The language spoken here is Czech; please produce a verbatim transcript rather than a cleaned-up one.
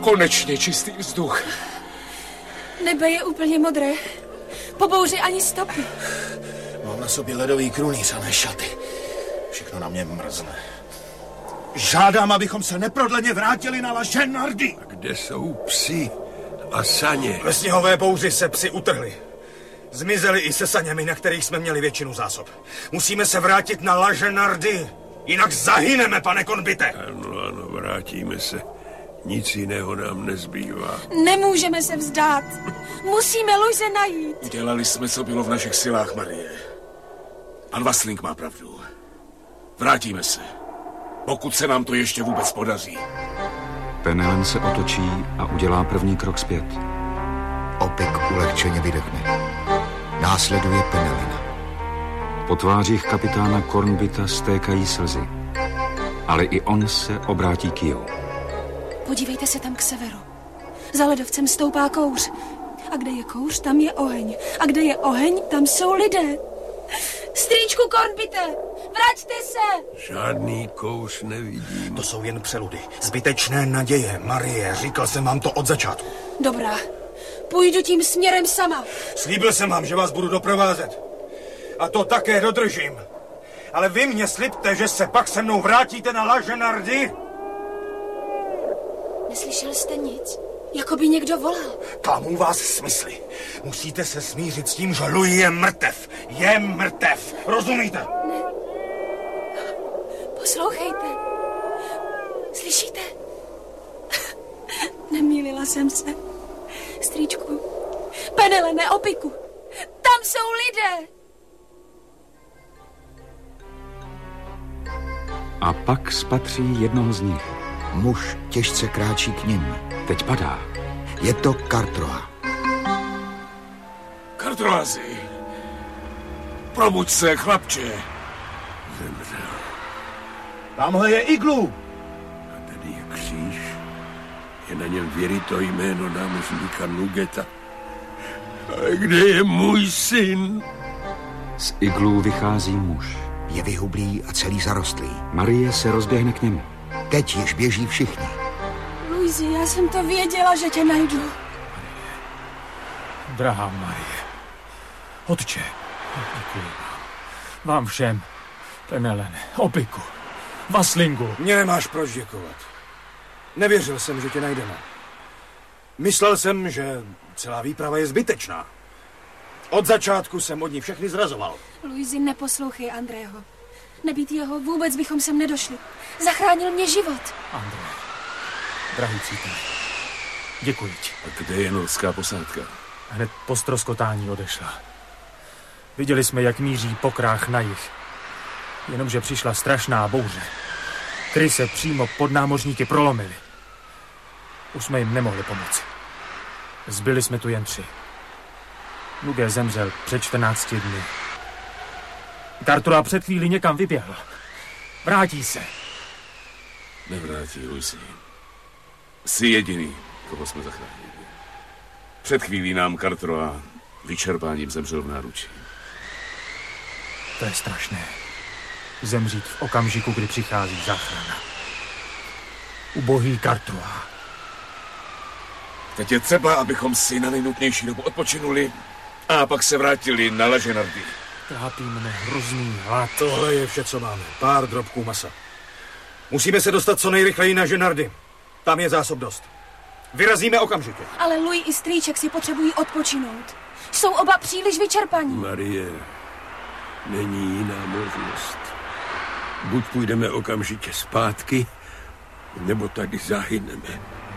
Konečně čistý vzduch. Nebe je úplně modré. Po bouři ani stopy. Mám na sobě ledový krunýř a ne šaty. Všechno na mě mrzne. Žádám, abychom se neprodleně vrátili na La Genardy. A kde jsou psi a saně? Ve sněhové bouři se psi utrhli. Zmizeli i se saněmi, na kterých jsme měli většinu zásob. Musíme se vrátit na La Genardy. Jinak zahyneme, pane Kornbite. Ano, ano, vrátíme se. Nic jiného nám nezbývá. Nemůžeme se vzdát. Musíme Luise najít. Udělali jsme, co bylo v našich silách, Marie. Pan Vasling má pravdu. Vrátíme se. Pokud se nám to ještě vůbec podaří. Penelen se otočí a udělá první krok zpět. Opik ulehčeně vydechne. Následuje Penelena. Po tvářích kapitána Kornbita stékají slzy. Ale i on se obrátí k jihu. Podívejte se tam k severu. Za ledovcem stoupá kouř. A kde je kouř, tam je oheň. A kde je oheň, tam jsou lidé. Strýčku Kornbite, vraťte se! Žádný kouř nevidím. To jsou jen přeludy. Zbytečné naděje, Marie. Říkal jsem vám to od začátku. Dobrá, půjdu tím směrem sama. Slíbil jsem vám, že vás budu doprovázet. A to také dodržím. Ale vy mě slibte, že se pak se mnou vrátíte na La Genardy. Neslyšel jste nic? Jako by někdo volal. Klamu vás smysly. Musíte se smířit s tím, že Louis je mrtev. Je mrtev. Rozumíte? Ne. Poslouchejte. Slyšíte? Nemýlila jsem se. Strýčku. Penelene, Opiku. Tam jsou lidé. A pak spatří jednoho z nich. Muž těžce kráčí k nim. Teď padá. Je to Kartroa. Kartroazi. Probuď se, chlapče. Zemřel. Tamhle je iglu. A tady je kříž. Je na něm věryto jméno námořníka Nugeta. A kde je můj syn? Z iglů vychází muž. Je vyhublý a celý zarostlý. Marie se rozběhne k němu. Teď již běží všichni. Luisi, já jsem to věděla, že tě najdu. Drahá Marie, otče, děkuji vám. Vám všem, Penelene, Opiku, Vaslingu. Mě nemáš proč děkovat. Nevěřil jsem, že tě najdeme. Myslel jsem, že celá výprava je zbytečná. Od začátku jsem od ní všechny zrazoval. Luisi, neposlouchej Andrého. Nebýt jeho, vůbec bychom sem nedošli. Zachránil mě život. André, drahý přítel, děkuji ti. A kde je norská posádka? Hned po ztroskotání odešla. Viděli jsme, jak míří pokrách na jih. Jenomže přišla strašná bouře. Kry se přímo pod námořníky prolomily. Už jsme jim nemohli pomoci. Zbyli jsme tu jen tři. Nuge zemřel před čtrnácti dny. Kartroa před chvíli někam vyběhl. Vrátí se. Nevrátí, Luisi. Jsi jediný, koho jsme zachránili. Před chvílí nám Kartroa vyčerpáním zemřel v náručí. To je strašné. Zemřít v okamžiku, kdy přichází záchrana. Ubohý Kartroa. Teď je třeba, abychom si na nejnutnější dobu odpočinuli a pak se vrátili na La Genardy. Trápí mne hrozný hlad. Tohle je vše, co máme. Pár drobků masa. Musíme se dostat co nejrychleji na Genardy. Tam je zásob dost. Vyrazíme okamžitě. Ale Louis i strýček si potřebují odpočinout. Jsou oba příliš vyčerpaní. Marie, není jiná možnost. Buď půjdeme okamžitě zpátky, nebo tady zahyneme.